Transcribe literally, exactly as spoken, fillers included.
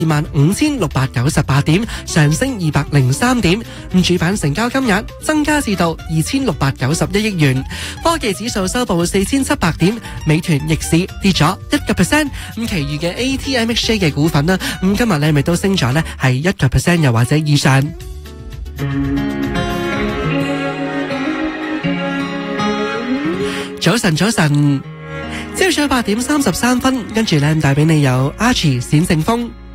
二萬五千六百九十八點，上升二百零三點。咁主板成交金額增加至到二千六百九十一億元。科技指數收報四千七百點，美團逆市跌咗一個 percent。咁其餘嘅 A T M X J 嘅股份啦，咁今日咧咪都升咗咧，係一個 percent 又或者以上。早晨，早晨，朝早八點三十三分，跟住咧帶俾你有 Archie 冼正風。